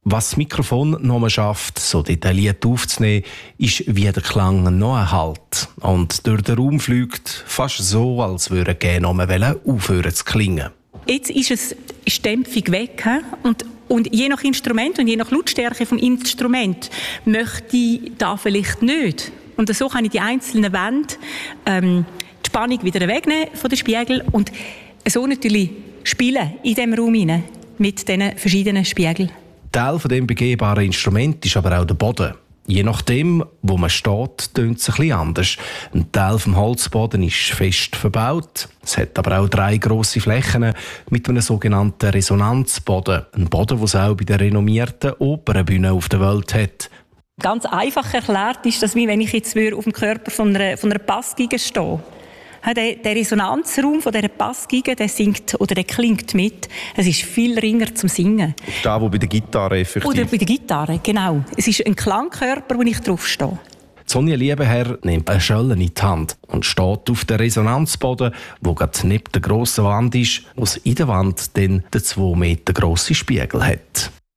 Was das Mikrofon noch schafft, so detailliert aufzunehmen, ist, wie der Klang noch erhält und durch den Raum fliegt, fast so, als würde er gerne noch aufhören zu klingen. Jetzt ist die Dämpfung weg. Und je nach Instrument und je nach Lautstärke des Instruments möchte ich da vielleicht nicht. Und so kann ich die einzelnen Wände die Spannung wieder wegnehmen von den Spiegeln und so natürlich spielen in diesem Raum hinein mit diesen verschiedenen Spiegeln. Teil von dem begehbaren Instrument ist aber auch der Boden. Je nachdem, wo man steht, tönt es ein bisschen anders. Ein Teil vom Holzboden ist fest verbaut. Es hat aber auch 3 grosse Flächen mit einem sogenannten Resonanzboden. Ein Boden, den es auch bei den renommierten Opernbühnen auf der Welt hat. Ganz einfach erklärt ist das, wie wenn ich jetzt auf dem Körper von einer Bassgeige stehe. Der Resonanzraum von dieser Bassgeige, der singt oder der klingt mit. Es ist viel ringer zum Singen. Da, wo bei der Gitarre effektiv. Oder bei der Gitarre, genau. Es ist ein Klangkörper, wo ich drauf stehe. Sonja Liebenherr nimmt eine Schelle in die Hand und steht auf dem Resonanzboden, wo gerade neben der grossen Wand ist, wo in der Wand dann den 2 Meter grossen Spiegel hat.